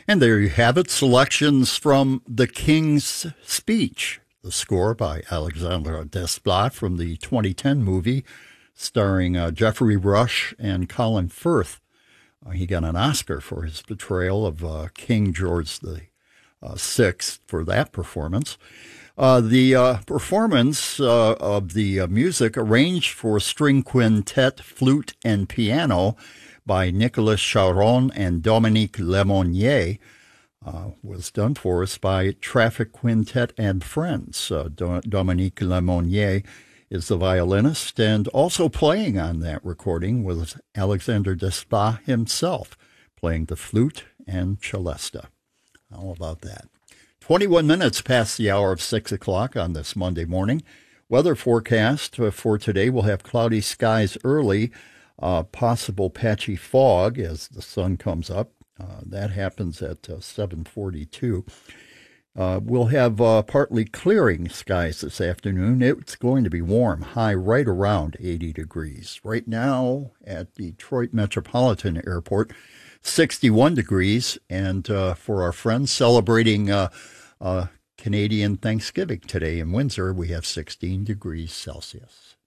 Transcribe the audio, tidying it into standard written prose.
And there you have it, selections from The King's Speech, the score by Alexandre Desplat from the 2010 movie starring Geoffrey Rush and Colin Firth. He got an Oscar for his portrayal of King George the Sixth for that performance. The performance of the music arranged for string quintet, flute, and piano by Nicolas Charon and Dominique Lemonnier was done for us by Traffic Quintet and Friends. Dominique Lemonnier is the violinist, and also playing on that recording was Alexandre Desplat himself, playing the flute and celesta. How about that? 21 minutes past the hour of 6 o'clock on this Monday morning. Weather forecast for today, we'll have cloudy skies early, possible patchy fog as the sun comes up. That happens at 7:42. We'll have partly clearing skies this afternoon. It's going to be warm, high right around 80 degrees. Right now at Detroit Metropolitan Airport, 61 degrees. And for our friends celebrating Canadian Thanksgiving today in Windsor, we have 16 degrees Celsius.